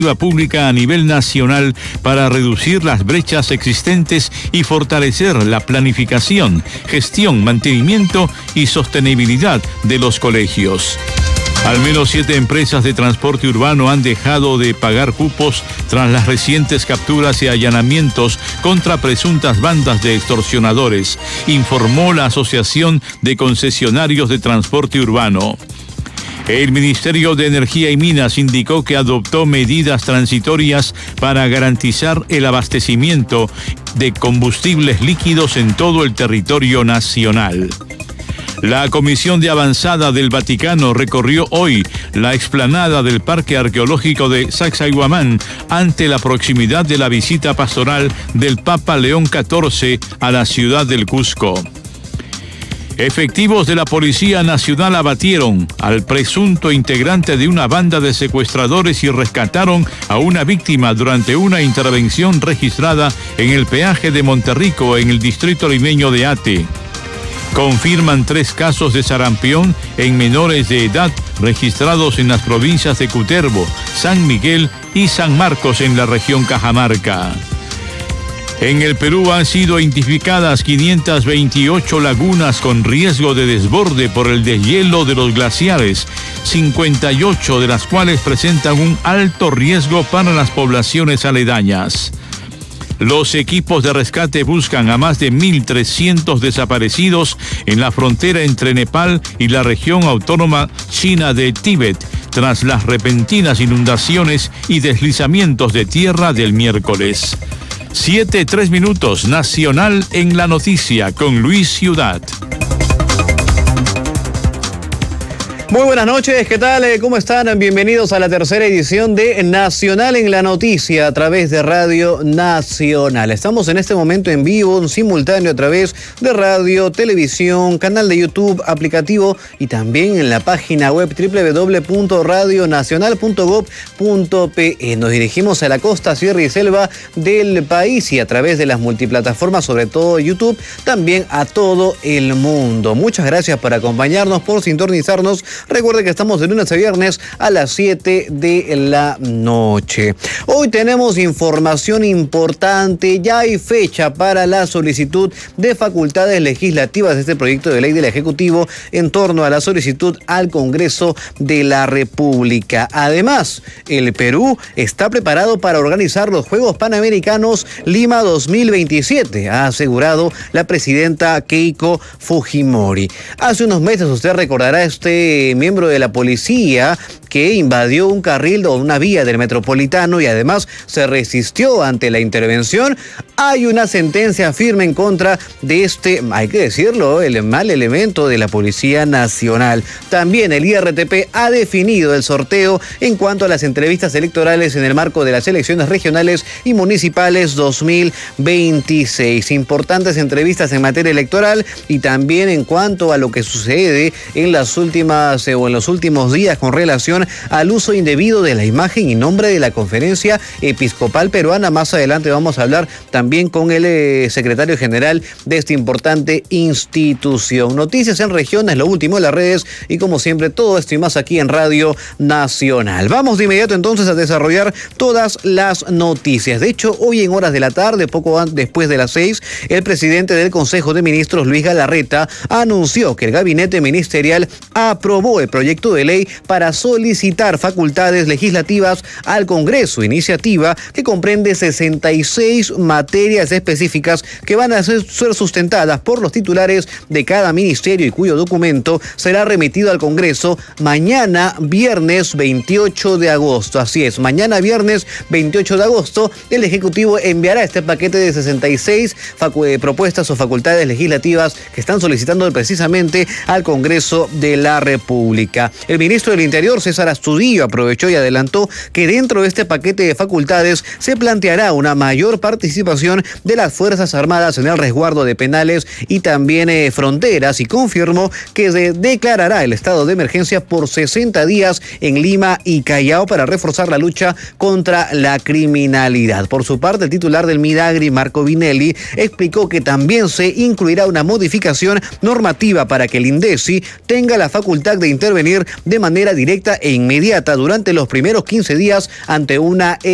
pública a nivel nacional para reducir las brechas existentes y fortalecer la planificación, gestión, mantenimiento y sostenibilidad de los colegios. Al menos 7 empresas de transporte urbano han dejado de pagar cupos tras las recientes capturas y allanamientos contra presuntas bandas de extorsionadores, informó la Asociación de Concesionarios de Transporte Urbano. El Ministerio de Energía y Minas indicó que adoptó medidas transitorias para garantizar el abastecimiento de combustibles líquidos en todo el territorio nacional. La Comisión de Avanzada del Vaticano recorrió hoy la explanada del Parque Arqueológico de Sacsayhuamán ante la proximidad de la visita pastoral del Papa León XIV a la ciudad del Cusco. Efectivos de la Policía Nacional abatieron al presunto integrante de una banda de secuestradores y rescataron a una víctima durante una intervención registrada en el peaje de Monterrico, en el distrito limeño de Ate. Confirman 3 casos de sarampión en menores de edad registrados en las provincias de Cutervo, San Miguel y San Marcos en la región Cajamarca. En el Perú han sido identificadas 528 lagunas con riesgo de desborde por el deshielo de los glaciares, 58 de las cuales presentan un alto riesgo para las poblaciones aledañas. Los equipos de rescate buscan a más de 1.300 desaparecidos en la frontera entre Nepal y la región autónoma china de Tíbet, tras las repentinas inundaciones y deslizamientos de tierra del miércoles. 7:03, Nacional en la Noticia, con Luis Ciudad. Muy buenas noches, ¿qué tal? ¿Cómo están? Bienvenidos a la tercera edición de Nacional en la Noticia a través de Radio Nacional. Estamos en este momento en vivo, en simultáneo a través de radio, televisión, canal de YouTube, aplicativo y también en la página web www.radionacional.gov.pe. Nos dirigimos a la costa, sierra y selva del país y a través de las multiplataformas, sobre todo YouTube, también a todo el mundo. Muchas gracias por acompañarnos, por sintonizarnos. Recuerde que estamos de lunes a viernes a las 7 de la noche. Hoy tenemos información importante. Ya hay fecha para la solicitud de facultades legislativas de este proyecto de ley del Ejecutivo en torno a la solicitud al Congreso de la República. Además, el Perú está preparado para organizar los Juegos Panamericanos Lima 2027, ha asegurado la presidenta Keiko Fujimori. Hace unos meses, usted recordará, miembro de la policía que invadió un carril o una vía del Metropolitano y además se resistió ante la intervención. Hay una sentencia firme en contra de este, hay que decirlo, el mal elemento de la Policía Nacional. También el IRTP ha definido el sorteo en cuanto a las entrevistas electorales en el marco de las elecciones regionales y municipales 2026. Importantes entrevistas en materia electoral y también en cuanto a lo que sucede en las últimas o en los últimos días con relación al uso indebido de la imagen y nombre de la Conferencia Episcopal Peruana. Más adelante vamos a hablar también con el secretario general de esta importante institución. Noticias en regiones, lo último de las redes y como siempre todo esto y más aquí en Radio Nacional. Vamos de inmediato entonces a desarrollar todas las noticias. De hecho, hoy en horas de la tarde, poco después de las 6, el presidente del Consejo de Ministros, Luis Galarreta, anunció que el gabinete ministerial aprobó el proyecto de ley para solicitar facultades legislativas al Congreso, iniciativa que comprende 66 materias específicas que van a ser sustentadas por los titulares de cada ministerio y cuyo documento será remitido al Congreso mañana viernes 28 de agosto. Así es, mañana viernes 28 de agosto el Ejecutivo enviará este paquete de 66 propuestas o facultades legislativas que están solicitando precisamente al Congreso de la República. El ministro del Interior, César Astudillo, aprovechó y adelantó que dentro de este paquete de facultades se planteará una mayor participación de las Fuerzas Armadas en el resguardo de penales y también fronteras, y confirmó que declarará el estado de emergencia por 60 días en Lima y Callao para reforzar la lucha contra la criminalidad. Por su parte, el titular del Midagri, Marco Vinelli, explicó que también se incluirá una modificación normativa para que el INDECI tenga la facultad de intervenir de manera directa e e inmediata durante los primeros 15 días ante una